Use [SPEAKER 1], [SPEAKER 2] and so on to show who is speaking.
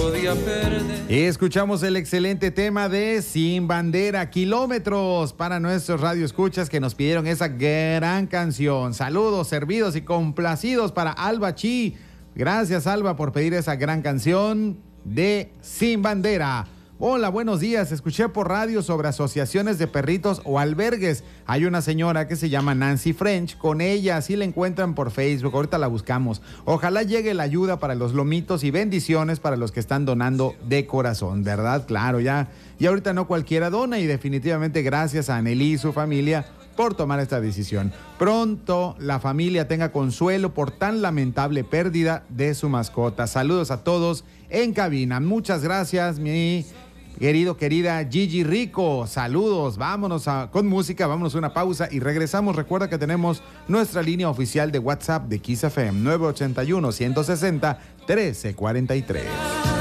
[SPEAKER 1] podía perder.
[SPEAKER 2] Escuchamos el excelente tema de Sin Bandera, Kilómetros, para nuestros radioescuchas que nos pidieron esa gran canción. Saludos, servidos y complacidos para Alba Chi. Gracias, Alba, por pedir esa gran canción de Sin Bandera. Hola, buenos días. Escuché por radio sobre asociaciones de perritos o albergues. Hay una señora que se llama Nancy French. Con ella, así la encuentran por Facebook. Ahorita la buscamos. Ojalá llegue la ayuda para los lomitos y bendiciones para los que están donando de corazón, ¿verdad? Claro, ya. Y ahorita no cualquiera dona y definitivamente gracias a Anneli y su familia por tomar esta decisión. Pronto la familia tenga consuelo por tan lamentable pérdida de su mascota. Saludos a todos en cabina. Muchas gracias, mi querida Gigi Rico. Saludos. Vámonos con música, vámonos a una pausa y regresamos. Recuerda que tenemos nuestra línea oficial de WhatsApp de Kiss FM, 981-160-1343.